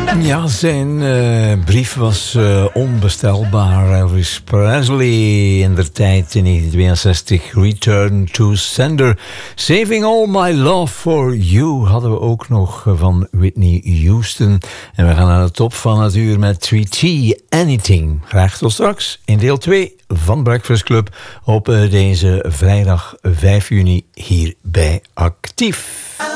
Ja, zijn brief was onbestelbaar. Elvis Presley in der tijd in 1962. Return to Sender. Saving All My Love for You hadden we ook nog van Whitney Houston. En we gaan naar de top van het uur met 3T Anything. Graag tot straks in deel 2 van Breakfast Club op deze vrijdag 5 juni hier bij Actief.